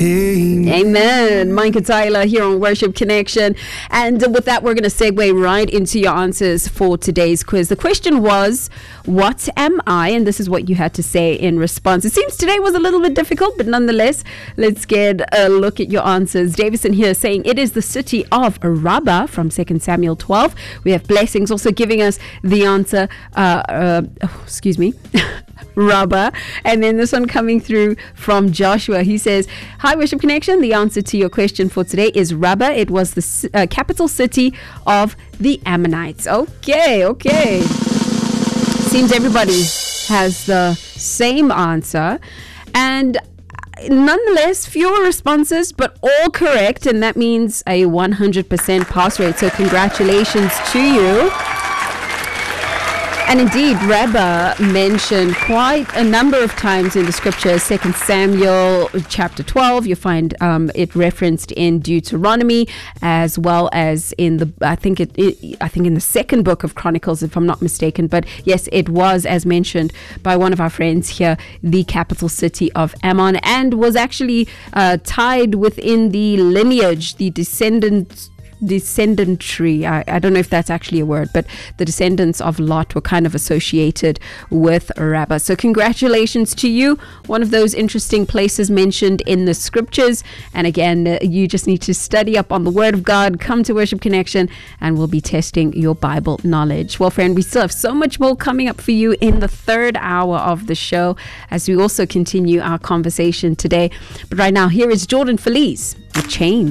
Amen. Micah Tyler here on Worship Connection. And with that, we're going to segue right into your answers for today's quiz. The question was, what am I? And this is what you had to say in response. It seems today was a little bit difficult, but nonetheless, let's get a look at your answers. Davison here saying it is the city of Rabbah from 2 Samuel 12. We have Blessings also giving us the answer, Rabbah. And then this one coming through from Joshua. He says, hi, Worship Connection. The answer to your question for today is Rabbah. It was the capital city of the Ammonites. Okay. Seems everybody has the same answer. And nonetheless, fewer responses, but all correct. And that means a 100% pass rate. So congratulations to you. And indeed, Rabbah mentioned quite a number of times in the scriptures. 2 Samuel chapter 12, you find it referenced in Deuteronomy, as well as in the I think in the second book of Chronicles, if I'm not mistaken. But yes, it was, as mentioned by one of our friends here, the capital city of Ammon, and was actually tied within the lineage, the descendantry. I don't know if that's actually a word, but the descendants of Lot were kind of associated with Rabbah. So congratulations to you. One of those interesting places mentioned in the scriptures. And again, you just need to study up on the Word of God, come to Worship Connection, and we'll be testing your Bible knowledge. Well, friend, we still have so much more coming up for you in the third hour of the show as we also continue our conversation today. But right now, here is Jordan Feliz with Change.